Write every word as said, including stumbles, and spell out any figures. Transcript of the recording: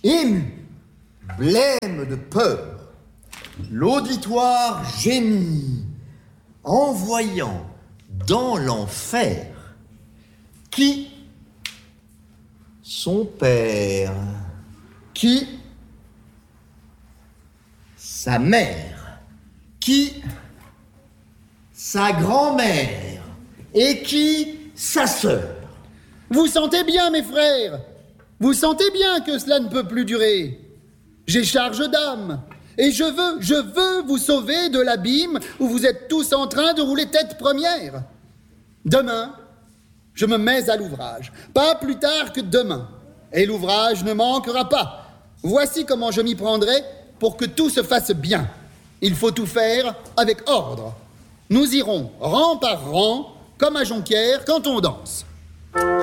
Ému, blême de peur, l'auditoire gémit en voyant dans l'enfer qui son père, qui sa mère, qui sa grand-mère et qui sa sœur. Vous sentez bien, mes frères, vous sentez bien que cela ne peut plus durer. J'ai charge d'âme, et je veux, je veux vous sauver de l'abîme où vous êtes tous en train de rouler tête première. Demain, je me mets à l'ouvrage, pas plus tard que demain, et l'ouvrage ne manquera pas. Voici comment je m'y prendrai pour que tout se fasse bien. Il faut tout faire avec ordre. Nous irons rang par rang, comme à Jonquière quand on danse.